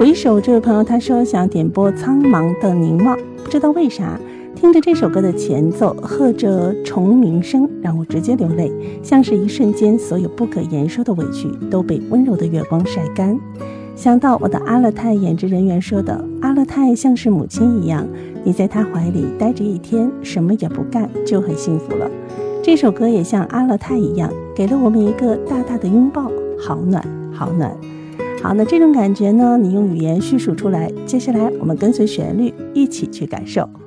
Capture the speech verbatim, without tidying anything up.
有一首，这位朋友他说想点播《苍茫的凝望》，不知道为啥听着这首歌的前奏，和着虫鸣声，让我直接流泪，像是一瞬间所有不可言说的委屈都被温柔的月光晒干。想到我的阿勒泰演职人员说的，阿勒泰像是母亲一样，你在她怀里待着一天，什么也不干就很幸福了。这首歌也像阿勒泰一样，给了我们一个大大的拥抱，好暖好暖。好，那这种感觉呢，你用语言叙述出来，接下来我们跟随旋律一起去感受。